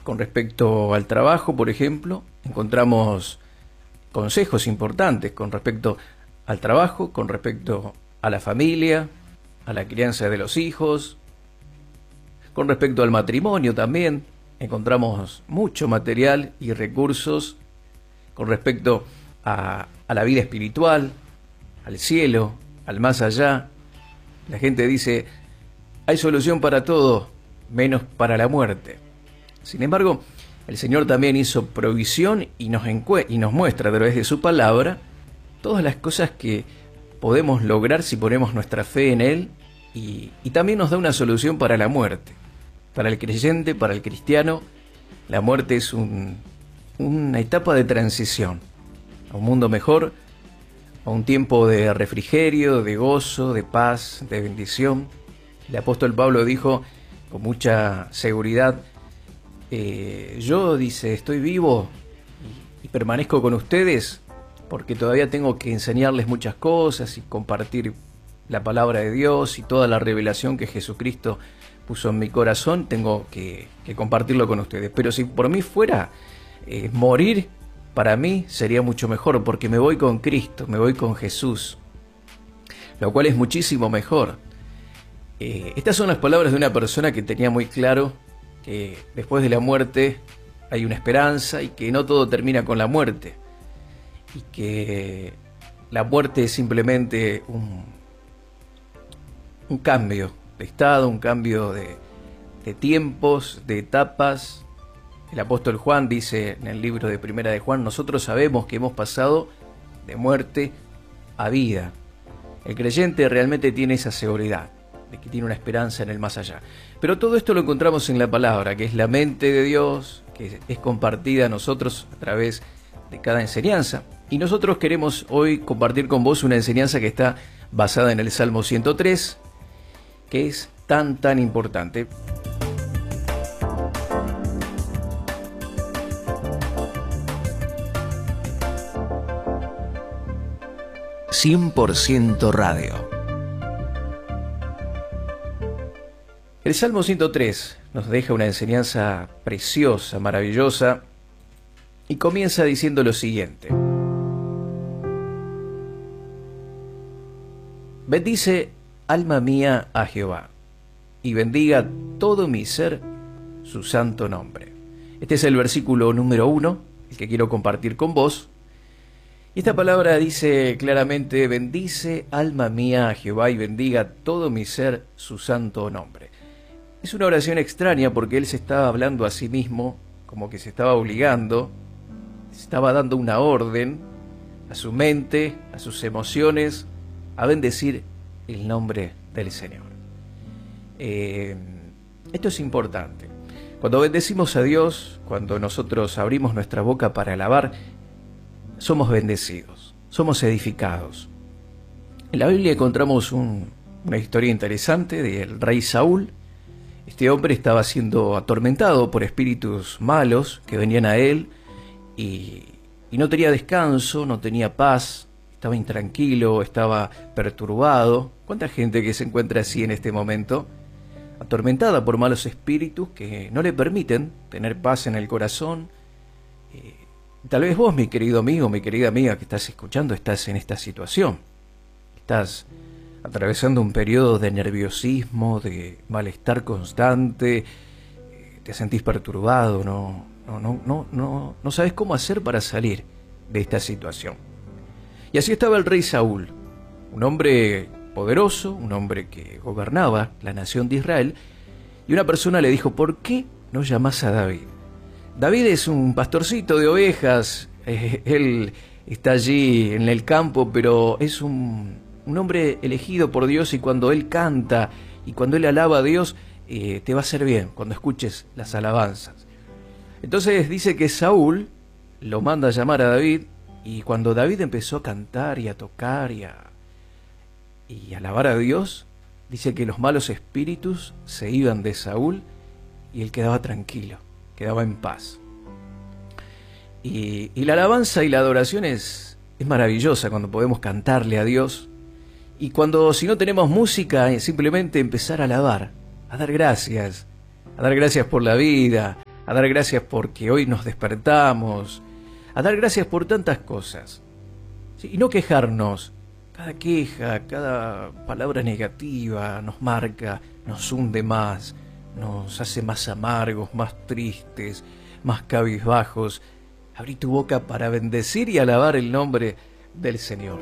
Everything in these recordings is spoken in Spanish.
Con respecto al trabajo, por ejemplo, encontramos consejos importantes con respecto al trabajo, con respecto a la familia, a la crianza de los hijos, con respecto al matrimonio también. Encontramos mucho material y recursos con respecto a la vida espiritual, al cielo, al más allá. La gente dice, hay solución para todo, menos para la muerte. Sin embargo, el Señor también hizo provisión y nos muestra a través de su palabra todas las cosas que podemos lograr si ponemos nuestra fe en Él, y también nos da una solución para la muerte. Para el creyente, para el cristiano, la muerte es una etapa de transición a un mundo mejor, a un tiempo de refrigerio, de gozo, de paz, de bendición. El apóstol Pablo dijo con mucha seguridad, yo, dice, estoy vivo y permanezco con ustedes porque todavía tengo que enseñarles muchas cosas y compartir la palabra de Dios y toda la revelación que Jesucristo puso en mi corazón, tengo que compartirlo con ustedes. Pero si por mí fuera, morir para mí sería mucho mejor, porque me voy con Cristo, me voy con Jesús, lo cual es muchísimo mejor. Estas son las palabras de una persona que tenía muy claro que después de la muerte hay una esperanza y que no todo termina con la muerte, y que la muerte es simplemente un cambio de estado, un cambio de tiempos, de etapas. El apóstol Juan dice en el libro de Primera de Juan, nosotros sabemos que hemos pasado de muerte a vida. El creyente realmente tiene esa seguridad de que tiene una esperanza en el más allá. Pero todo esto lo encontramos en la palabra, que es la mente de Dios, que es compartida a nosotros a través de cada enseñanza. Y nosotros queremos hoy compartir con vos una enseñanza que está basada en el Salmo 103, que es tan importante. «100% Radio». El Salmo 103 nos deja una enseñanza preciosa, maravillosa, y comienza diciendo lo siguiente. Bendice, alma mía, a Jehová, y bendiga todo mi ser su santo nombre. Este es el versículo número 1, el que quiero compartir con vos. Y esta palabra dice claramente, bendice, alma mía, a Jehová, y bendiga todo mi ser su santo nombre. Es una oración extraña porque él se estaba hablando a sí mismo, como que se estaba obligando, se estaba dando una orden a su mente, a sus emociones, a bendecir el nombre del Señor. Esto es importante. Cuando bendecimos a Dios, cuando nosotros abrimos nuestra boca para alabar, somos bendecidos, somos edificados. En la Biblia encontramos una historia interesante del rey Saúl. Este hombre estaba siendo atormentado por espíritus malos que venían a él y no tenía descanso, no tenía paz, estaba intranquilo, estaba perturbado. ¿Cuánta gente que se encuentra así en este momento? Atormentada por malos espíritus que no le permiten tener paz en el corazón. Tal vez vos, mi querido amigo, mi querida amiga que estás escuchando, estás en esta situación. Estás atravesando un periodo de nerviosismo, de malestar constante, te sentís perturbado, no sabes cómo hacer para salir de esta situación. Y así estaba el rey Saúl, un hombre poderoso, un hombre que gobernaba la nación de Israel, y una persona le dijo, ¿por qué no llamás a David? David es un pastorcito de ovejas, él está allí en el campo, pero es un hombre elegido por Dios, y cuando él canta y cuando él alaba a Dios, te va a hacer bien cuando escuches las alabanzas. Entonces dice que Saúl lo manda a llamar a David, y cuando David empezó a cantar y a tocar y a alabar a Dios, dice que los malos espíritus se iban de Saúl y él quedaba tranquilo, quedaba en paz. Y la alabanza y la adoración es maravillosa cuando podemos cantarle a Dios. Y cuando, si no tenemos música, simplemente empezar a alabar, a dar gracias por la vida, a dar gracias porque hoy nos despertamos, a dar gracias por tantas cosas. ¿Sí? Y no quejarnos. Cada queja, cada palabra negativa nos marca, nos hunde más, nos hace más amargos, más tristes, más cabizbajos. Abrí tu boca para bendecir y alabar el nombre del Señor.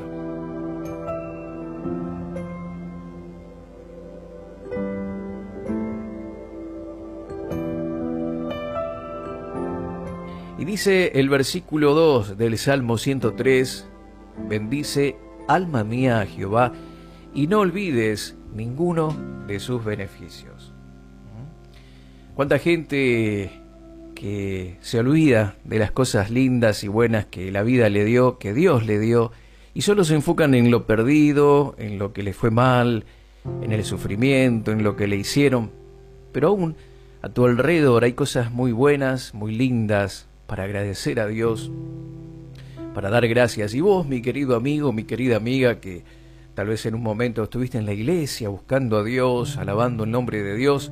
Y dice el versículo 2 del Salmo 103, bendice alma mía a Jehová y no olvides ninguno de sus beneficios. ¿Cuánta gente que se olvida de las cosas lindas y buenas que la vida le dio, que Dios le dio, y solo se enfocan en lo perdido, en lo que le fue mal, en el sufrimiento, en lo que le hicieron? Pero aún a tu alrededor hay cosas muy buenas, muy lindas, para agradecer a Dios, para dar gracias. Y vos, mi querido amigo, mi querida amiga, que tal vez en un momento estuviste en la iglesia buscando a Dios, alabando el nombre de Dios,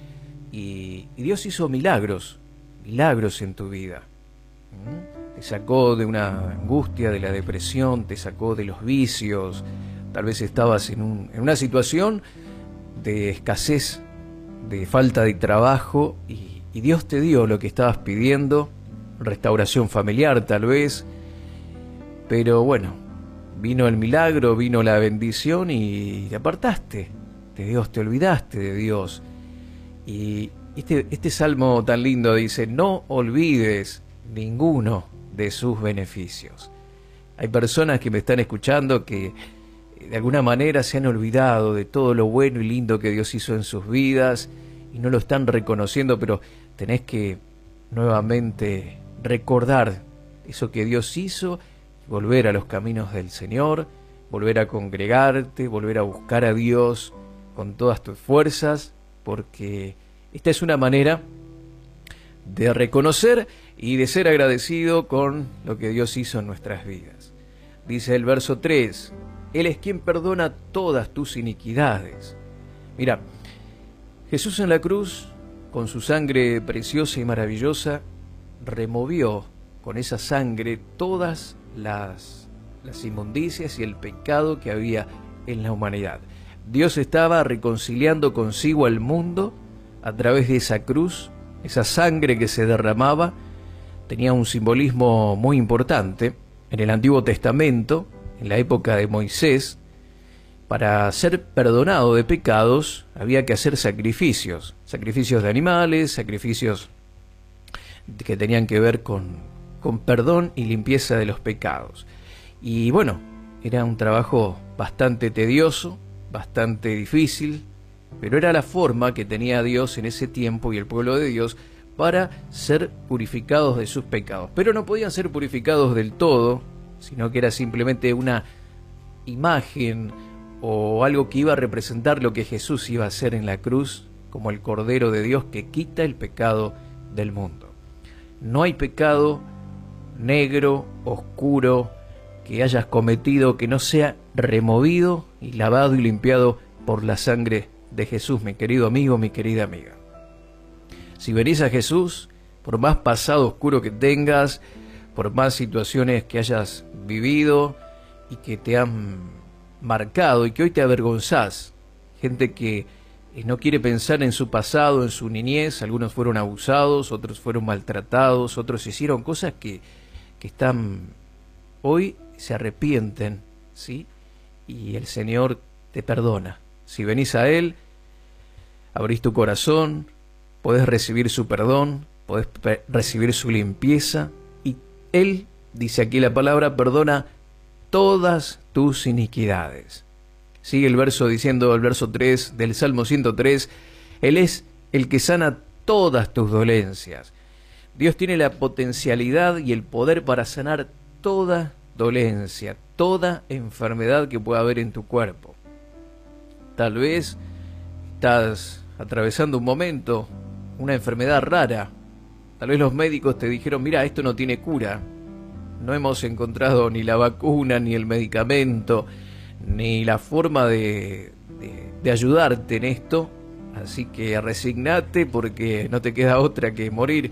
y Dios hizo milagros en tu vida. Te sacó de una angustia, de la depresión, te sacó de los vicios. Tal vez estabas en una situación de escasez, de falta de trabajo, y Dios te dio lo que estabas pidiendo, restauración familiar tal vez, pero bueno, vino el milagro, vino la bendición y te apartaste de Dios, te olvidaste de Dios. Y este salmo tan lindo dice, no olvides ninguno de sus beneficios. Hay personas que me están escuchando que de alguna manera se han olvidado de todo lo bueno y lindo que Dios hizo en sus vidas y no lo están reconociendo, pero tenés que nuevamente recordar eso que Dios hizo, volver a los caminos del Señor, volver a congregarte, volver a buscar a Dios con todas tus fuerzas, porque esta es una manera de reconocer y de ser agradecido con lo que Dios hizo en nuestras vidas. Dice el verso 3, Él es quien perdona todas tus iniquidades. Mira, Jesús en la cruz, con su sangre preciosa y maravillosa, removió con esa sangre todas las inmundicias y el pecado que había en la humanidad. Dios estaba reconciliando consigo al mundo a través de esa cruz. Esa sangre que se derramaba tenía un simbolismo muy importante. En el Antiguo Testamento, en la época de Moisés, para ser perdonado de pecados había que hacer sacrificios de animales, sacrificios que tenían que ver con perdón y limpieza de los pecados. Y bueno, era un trabajo bastante tedioso, bastante difícil, pero era la forma que tenía Dios en ese tiempo y el pueblo de Dios para ser purificados de sus pecados. Pero no podían ser purificados del todo, sino que era simplemente una imagen o algo que iba a representar lo que Jesús iba a hacer en la cruz, como el Cordero de Dios que quita el pecado del mundo. No hay pecado negro, oscuro, que hayas cometido que no sea removido y lavado y limpiado por la sangre de Jesús, mi querido amigo, mi querida amiga. Si venís a Jesús, por más pasado oscuro que tengas, por más situaciones que hayas vivido y que te han marcado y que hoy te avergonzás, gente que no quiere pensar en su pasado, en su niñez, algunos fueron abusados, otros fueron maltratados, otros hicieron cosas que están hoy, se arrepienten, ¿sí? Y el Señor te perdona. Si venís a Él, abrís tu corazón, podés recibir su perdón, podés recibir su limpieza, y Él, dice aquí la palabra, perdona todas tus iniquidades. Sigue el verso diciendo, el verso 3 del Salmo 103, Él es el que sana todas tus dolencias. Dios tiene la potencialidad y el poder para sanar toda dolencia, toda enfermedad que pueda haber en tu cuerpo. Tal vez estás atravesando un momento, una enfermedad rara. Tal vez los médicos te dijeron, mira, esto no tiene cura. No hemos encontrado ni la vacuna, ni el medicamento, ni la forma de ayudarte en esto. Así que resignate porque no te queda otra que morir.